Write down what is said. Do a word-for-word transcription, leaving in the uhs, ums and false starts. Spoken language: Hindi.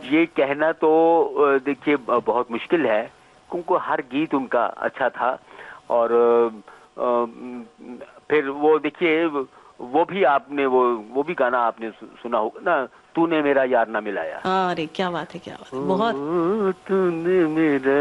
ये कहना तो देखिए बहुत मुश्किल है, क्योंकि हर गीत उनका अच्छा था। और फिर वो देखिए वो भी आपने वो वो भी गाना आपने सुना होगा ना, तूने मेरा यार ना मिलाया। अरे क्या बात है, क्या बात है, बहुत तूने मेरा